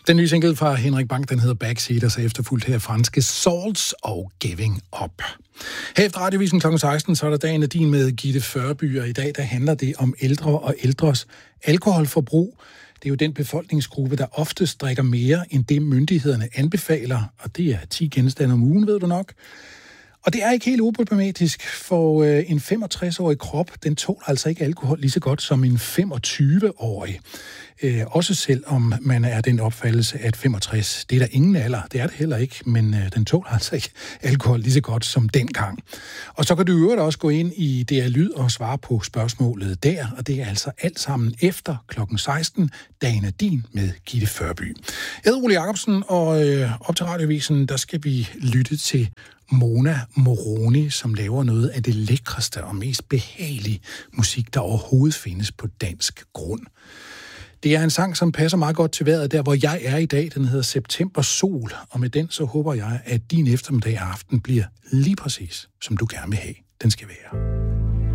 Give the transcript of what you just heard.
Den nye single fra Henrik Bang, den hedder Backseat, og så efterfulgt her franske Salts og Giving Up. Her efter Radiovisen kl. 16, så er der Dagen af din med Gitte Førby, og i dag der handler det om ældre og ældres alkoholforbrug. Det er jo den befolkningsgruppe, der oftest drikker mere end det myndighederne anbefaler, og det er 10 genstande om ugen, ved du nok. Og det er ikke helt uproblematisk, for en 65-årig krop, den tåler altså ikke alkohol lige så godt som en 25-årig. Også selvom man er den opfattelse, at 65, det er der ingen alder, det er det heller ikke, men den tåler altså ikke alkohol lige så godt som dengang. Og så kan du øvrigt også gå ind i DR Lyd og svare på spørgsmålet der, og det er altså alt sammen efter klokken 16, Dagen af din med Gitte Førby. Jeg hedder Ole Jacobsen, og op til Radiovisen, der skal vi lytte til Mona Moroni, som laver noget af det lækreste og mest behagelige musik, der overhovedet findes på dansk grund. Det er en sang, som passer meget godt til vejret der, hvor jeg er i dag. Den hedder September Sol, og med den så håber jeg, at din eftermiddag og aften bliver lige præcis, som du gerne vil have. Den skal være.